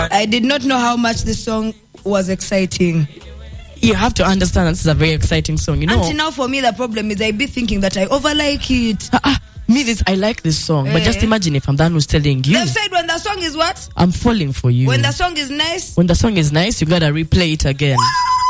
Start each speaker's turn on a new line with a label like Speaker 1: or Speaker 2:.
Speaker 1: I did not know how much this song was exciting.
Speaker 2: You have to understand this is a very exciting song, you know.
Speaker 1: Until now, for me, the problem is I be thinking that I overlike it.
Speaker 2: I like this song, but just imagine if I'm the one who's telling you.
Speaker 1: They've said when the song is what?
Speaker 2: I'm falling for you.
Speaker 1: When the song is nice?
Speaker 2: When the song is nice, you gotta replay it again.